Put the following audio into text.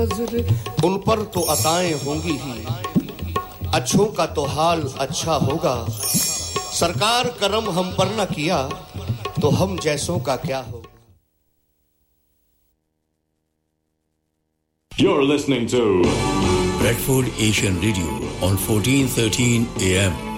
उन पर तो अताएं होंगी ही, अच्छों का तो हाल अच्छा होगा। सरकार करम हम पर न किया तो हम जैसों का क्या होगा। You're listening to Bradford Asian Radio on 1413 AM.